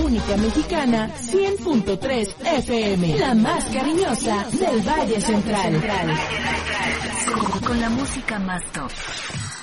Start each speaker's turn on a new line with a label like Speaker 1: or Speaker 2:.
Speaker 1: única mexicana, 100.3 FM, la más cariñosa del Valle Central.
Speaker 2: Con la música más top.